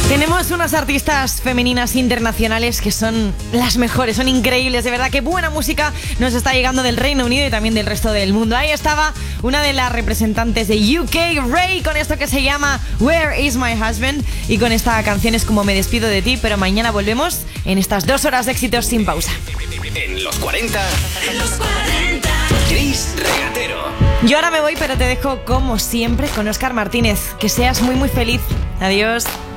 Tenemos unas artistas femeninas internacionales que son las mejores, son increíbles, de verdad, qué buena música nos está llegando del Reino Unido y también del resto del mundo. Ahí estaba una de las representantes de UK, Ray, con esto que se llama Where is my husband, y con esta canción es como me despido de ti, pero mañana volvemos en estas 2 horas de éxitos sin pausa. En los 40, Chris Regatero. Yo ahora me voy, pero te dejo como siempre con Óscar Martínez. Que seas muy muy feliz. Adiós.